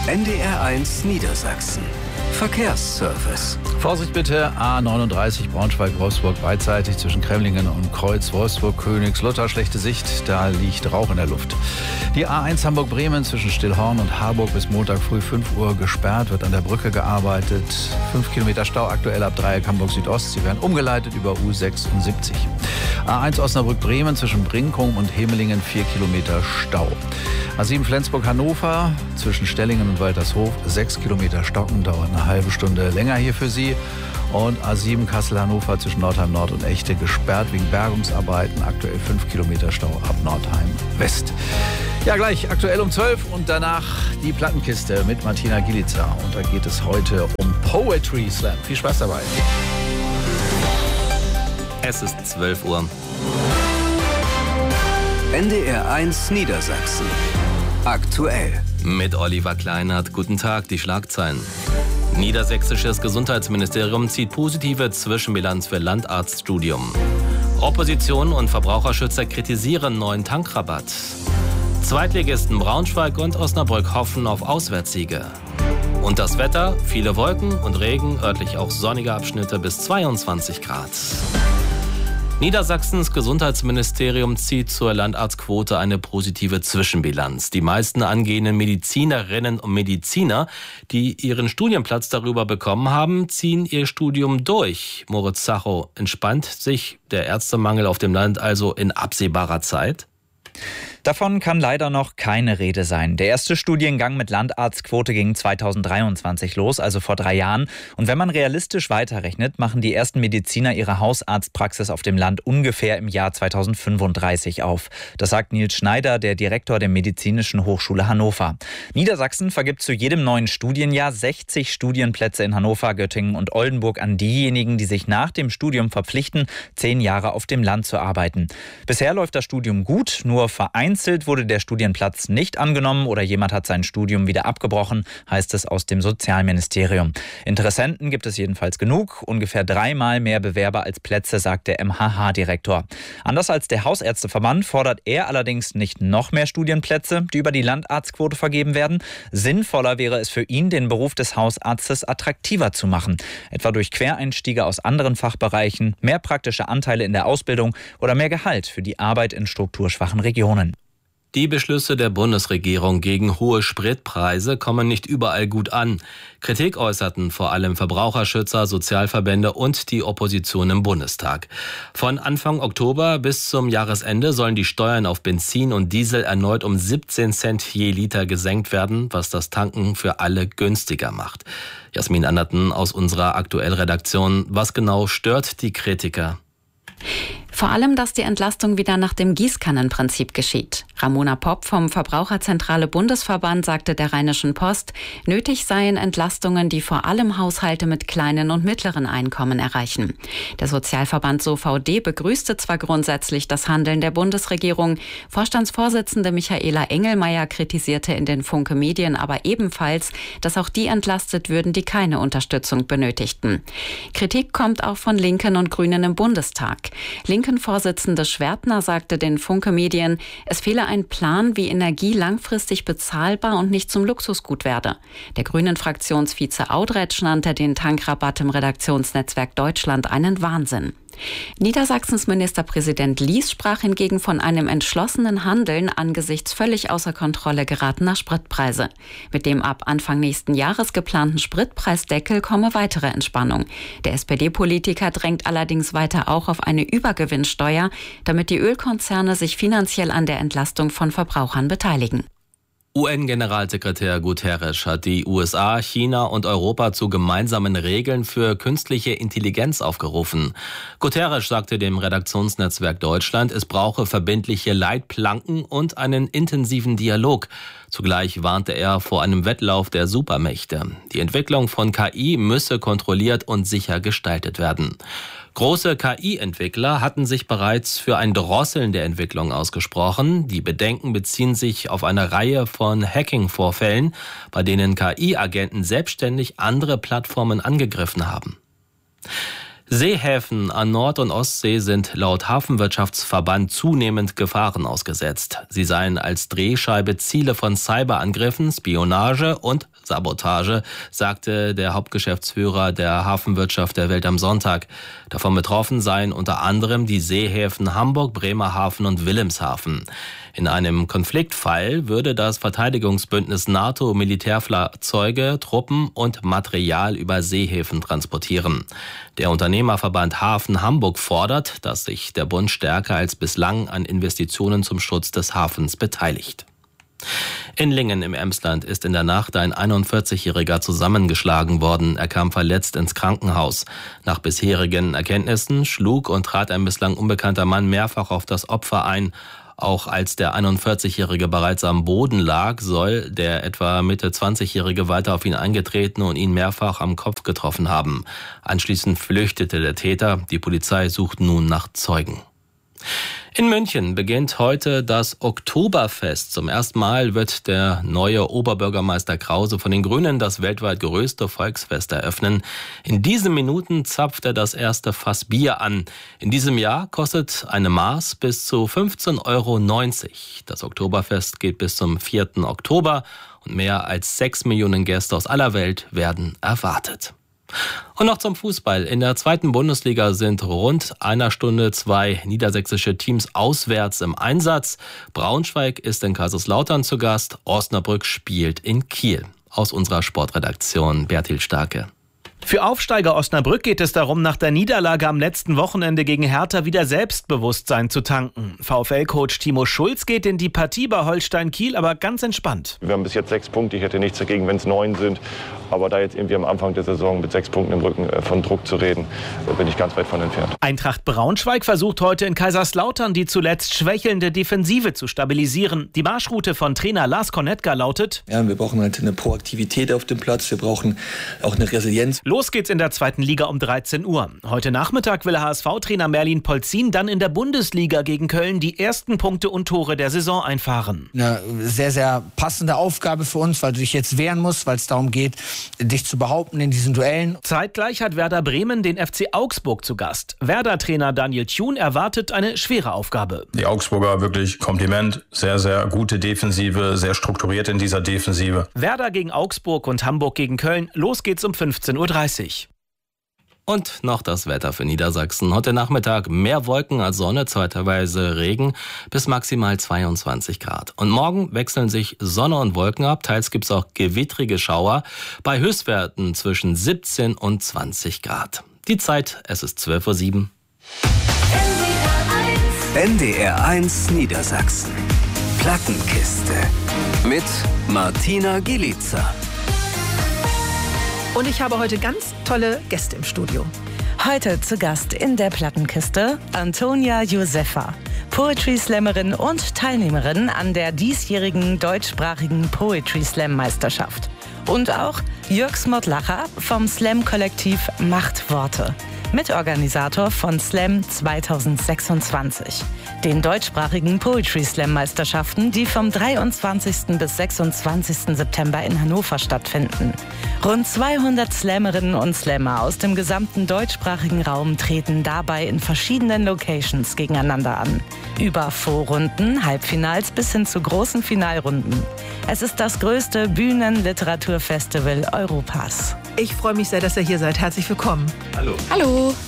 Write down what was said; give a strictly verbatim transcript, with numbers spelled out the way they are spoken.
N D R eins Niedersachsen. Verkehrsservice. Vorsicht bitte, A neununddreißig Braunschweig-Wolfsburg beidseitig zwischen Kremlingen und Kreuz, Wolfsburg-Königslutter, schlechte Sicht, da liegt Rauch in der Luft. Die A eins Hamburg-Bremen zwischen Stillhorn und Harburg bis Montag früh fünf Uhr gesperrt, wird an der Brücke gearbeitet. fünf Kilometer Stau aktuell ab Dreieck Hamburg Südost, sie werden umgeleitet über U sechsundsiebzig. A eins Osnabrück-Bremen zwischen Brinkum und Hemelingen vier Kilometer Stau. A sieben Flensburg-Hannover zwischen Stellingen und Waltershof sechs Kilometer Stocken, dauert eine halbe Stunde länger hier für Sie. Und A sieben Kassel-Hannover zwischen Nordheim Nord und Echte gesperrt wegen Bergungsarbeiten, aktuell fünf Kilometer Stau ab Nordheim West. Ja, gleich aktuell um zwölf und danach die Plattenkiste mit Martina Gilica. Und da geht es heute um Poetry Slam. Viel Spaß dabei. Es ist zwölf Uhr. N D R eins Niedersachsen. Aktuell. Mit Oliver Kleinert. Guten Tag, die Schlagzeilen. Niedersächsisches Gesundheitsministerium zieht positive Zwischenbilanz für Landarztstudium. Opposition und Verbraucherschützer kritisieren neuen Tankrabatt. Zweitligisten Braunschweig und Osnabrück hoffen auf Auswärtssiege. Und das Wetter, viele Wolken und Regen, örtlich auch sonnige Abschnitte bis zweiundzwanzig Grad. Niedersachsens Gesundheitsministerium zieht zur Landarztquote eine positive Zwischenbilanz. Die meisten angehenden Medizinerinnen und Mediziner, die ihren Studienplatz darüber bekommen haben, ziehen ihr Studium durch. Moritz Zacho, entspannt sich der Ärztemangel auf dem Land also in absehbarer Zeit? Davon kann leider noch keine Rede sein. Der erste Studiengang mit Landarztquote ging zweitausenddreiundzwanzig los, also vor drei Jahren. Und wenn man realistisch weiterrechnet, machen die ersten Mediziner ihre Hausarztpraxis auf dem Land ungefähr im Jahr zweitausendfünfunddreißig auf. Das sagt Nils Schneider, der Direktor der Medizinischen Hochschule Hannover. Niedersachsen vergibt zu jedem neuen Studienjahr sechzig Studienplätze in Hannover, Göttingen und Oldenburg an diejenigen, die sich nach dem Studium verpflichten, zehn Jahre auf dem Land zu arbeiten. Bisher läuft das Studium gut, nur vereinzelt wurde der Studienplatz nicht angenommen oder jemand hat sein Studium wieder abgebrochen, heißt es aus dem Sozialministerium. Interessenten gibt es jedenfalls genug, ungefähr dreimal mehr Bewerber als Plätze, sagt der M H H-Direktor. Anders als der Hausärzteverband fordert er allerdings nicht noch mehr Studienplätze, die über die Landarztquote vergeben werden. Sinnvoller wäre es für ihn, den Beruf des Hausarztes attraktiver zu machen, etwa durch Quereinstiege aus anderen Fachbereichen, mehr praktische Anteile in der Ausbildung oder mehr Gehalt für die Arbeit in strukturschwachen Regionen. Die Beschlüsse der Bundesregierung gegen hohe Spritpreise kommen nicht überall gut an. Kritik äußerten vor allem Verbraucherschützer, Sozialverbände und die Opposition im Bundestag. Von Anfang Oktober bis zum Jahresende sollen die Steuern auf Benzin und Diesel erneut um siebzehn Cent je Liter gesenkt werden, was das Tanken für alle günstiger macht. Jasmin Anderten aus unserer Aktuell-Redaktion. Was genau stört die Kritiker? Vor allem, dass die Entlastung wieder nach dem Gießkannenprinzip geschieht. Ramona Popp vom Verbraucherzentrale Bundesverband sagte der Rheinischen Post, nötig seien Entlastungen, die vor allem Haushalte mit kleinen und mittleren Einkommen erreichen. Der Sozialverband S O V D begrüßte zwar grundsätzlich das Handeln der Bundesregierung, Vorstandsvorsitzende Michaela Engelmeier kritisierte in den Funke Medien aber ebenfalls, dass auch die entlastet würden, die keine Unterstützung benötigten. Kritik kommt auch von Linken und Grünen im Bundestag. Linken-Vorsitzende Schwertner sagte den Funke Medien, es fehle ein Plan, wie Energie langfristig bezahlbar und nicht zum Luxusgut werde. Der Grünen-Fraktionsvize Audretsch nannte den Tankrabatt im Redaktionsnetzwerk Deutschland einen Wahnsinn. Niedersachsens Ministerpräsident Lies sprach hingegen von einem entschlossenen Handeln angesichts völlig außer Kontrolle geratener Spritpreise. Mit dem ab Anfang nächsten Jahres geplanten Spritpreisdeckel komme weitere Entspannung. Der S P D-Politiker drängt allerdings weiter auch auf eine Übergewinnsteuer, damit die Ölkonzerne sich finanziell an der Entlastung von Verbrauchern beteiligen. U N-Generalsekretär Guterres hat die U S A, China und Europa zu gemeinsamen Regeln für künstliche Intelligenz aufgerufen. Guterres sagte dem Redaktionsnetzwerk Deutschland, es brauche verbindliche Leitplanken und einen intensiven Dialog. Zugleich warnte er vor einem Wettlauf der Supermächte. Die Entwicklung von K I müsse kontrolliert und sicher gestaltet werden. Große K I-Entwickler hatten sich bereits für ein Drosseln der Entwicklung ausgesprochen. Die Bedenken beziehen sich auf eine Reihe von Hacking-Vorfällen, bei denen K I-Agenten selbstständig andere Plattformen angegriffen haben. Seehäfen an Nord- und Ostsee sind laut Hafenwirtschaftsverband zunehmend Gefahren ausgesetzt. Sie seien als Drehscheibe Ziele von Cyberangriffen, Spionage und Sabotage, sagte der Hauptgeschäftsführer der Hafenwirtschaft der Welt am Sonntag. Davon betroffen seien unter anderem die Seehäfen Hamburg, Bremerhaven und Wilhelmshaven. In einem Konfliktfall würde das Verteidigungsbündnis NATO Militärfahrzeuge, Truppen und Material über Seehäfen transportieren. Der Unternehmerverband Hafen Hamburg fordert, dass sich der Bund stärker als bislang an Investitionen zum Schutz des Hafens beteiligt. In Lingen im Emsland ist in der Nacht ein einundvierzigjähriger zusammengeschlagen worden. Er kam verletzt ins Krankenhaus. Nach bisherigen Erkenntnissen schlug und trat ein bislang unbekannter Mann mehrfach auf das Opfer ein. Auch als der einundvierzigjährige bereits am Boden lag, soll der etwa Mitte zwanzigjährige weiter auf ihn eingetreten und ihn mehrfach am Kopf getroffen haben. Anschließend flüchtete der Täter. Die Polizei sucht nun nach Zeugen. In München beginnt heute das Oktoberfest. Zum ersten Mal wird der neue Oberbürgermeister Krause von den Grünen das weltweit größte Volksfest eröffnen. In diesen Minuten zapft er das erste Fass Bier an. In diesem Jahr kostet eine Maß bis zu fünfzehn Euro neunzig. Das Oktoberfest geht bis zum vierten Oktober und mehr als sechs Millionen Gäste aus aller Welt werden erwartet. Und noch zum Fußball. In der zweiten Bundesliga sind rund einer Stunde zwei niedersächsische Teams auswärts im Einsatz. Braunschweig ist in Kaiserslautern zu Gast. Osnabrück spielt in Kiel. Aus unserer Sportredaktion Bertil Starke. Für Aufsteiger Osnabrück geht es darum, nach der Niederlage am letzten Wochenende gegen Hertha wieder Selbstbewusstsein zu tanken. VfL-Coach Timo Schulz geht in die Partie bei Holstein Kiel aber ganz entspannt. Wir haben bis jetzt sechs Punkte. Ich hätte nichts dagegen, wenn es neun sind. Aber da jetzt irgendwie am Anfang der Saison mit sechs Punkten im Rücken von Druck zu reden, bin ich ganz weit von entfernt. Eintracht Braunschweig versucht heute in Kaiserslautern die zuletzt schwächelnde Defensive zu stabilisieren. Die Marschroute von Trainer Lars Konetka lautet: Ja, wir brauchen halt eine Proaktivität auf dem Platz. Wir brauchen auch eine Resilienz. Los geht's in der zweiten Liga um dreizehn Uhr. Heute Nachmittag will H S V-Trainer Merlin Polzin dann in der Bundesliga gegen Köln die ersten Punkte und Tore der Saison einfahren. Eine sehr, sehr passende Aufgabe für uns, weil du dich jetzt wehren musst, weil es darum geht, dich zu behaupten in diesen Duellen. Zeitgleich hat Werder Bremen den F C Augsburg zu Gast. Werder-Trainer Daniel Thune erwartet eine schwere Aufgabe. Die Augsburger wirklich Kompliment. Sehr, sehr gute Defensive, sehr strukturiert in dieser Defensive. Werder gegen Augsburg und Hamburg gegen Köln. Los geht's um fünfzehn Uhr dreißig. Und noch das Wetter für Niedersachsen. Heute Nachmittag mehr Wolken als Sonne, zeitweise Regen bis maximal zweiundzwanzig Grad. Und morgen wechseln sich Sonne und Wolken ab. Teils gibt's auch gewittrige Schauer bei Höchstwerten zwischen siebzehn und zwanzig Grad. Die Zeit, es ist zwölf Uhr sieben. N D R eins Niedersachsen. Plattenkiste. Mit Martina Gielica. Und ich habe heute ganz tolle Gäste im Studio. Heute zu Gast in der Plattenkiste Antonia Josefa, Poetry-Slammerin und Teilnehmerin an der diesjährigen deutschsprachigen Poetry-Slam-Meisterschaft. Und auch Jörg Smotlacher vom Slam-Kollektiv Machtworte, Mitorganisator von Slam zweitausendsechsundzwanzig, den deutschsprachigen Poetry-Slam-Meisterschaften, die vom dreiundzwanzigsten bis sechsundzwanzigsten September in Hannover stattfinden. Rund zweihundert Slammerinnen und Slammer aus dem gesamten deutschsprachigen Raum treten dabei in verschiedenen Locations gegeneinander an. Über Vorrunden, Halbfinals bis hin zu großen Finalrunden. Es ist das größte Bühnen-Literaturfestival Europas. Ich freue mich sehr, dass ihr hier seid. Herzlich willkommen. Hallo. Hallo.